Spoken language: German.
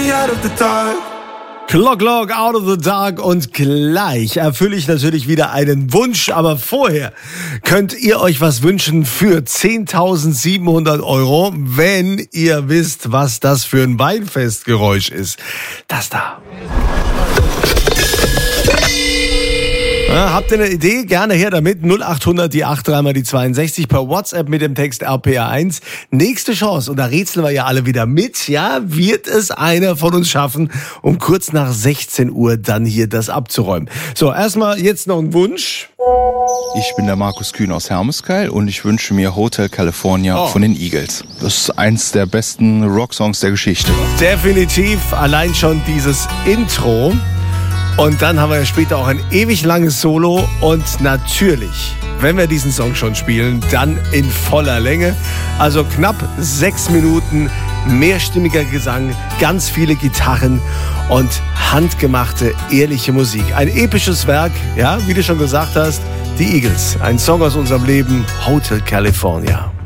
Clock Out of the Dark und gleich erfülle ich natürlich wieder einen Wunsch, aber vorher könnt ihr euch was wünschen für 10.700 €, wenn ihr wisst, was das für ein Weinfestgeräusch ist. Das da. Ja, habt ihr eine Idee? Gerne her damit. 0800 die 83 mal die 62 per WhatsApp mit dem Text RPR1. Nächste Chance, und da rätseln wir ja alle wieder mit, ja, wird es einer von uns schaffen, um kurz nach 16 Uhr dann hier das abzuräumen. So, erstmal jetzt noch ein Wunsch. Ich bin der Markus Kühn aus Hermeskeil und ich wünsche mir Hotel California von den Eagles. Das ist eins der besten Rocksongs der Geschichte. Definitiv, allein schon dieses Intro. Und dann haben wir ja später auch ein ewig langes Solo und natürlich, wenn wir diesen Song schon spielen, dann in voller Länge. Also knapp 6 Minuten, mehrstimmiger Gesang, ganz viele Gitarren und handgemachte, ehrliche Musik. Ein episches Werk, ja, wie du schon gesagt hast, die Eagles. Ein Song aus unserem Leben, Hotel California.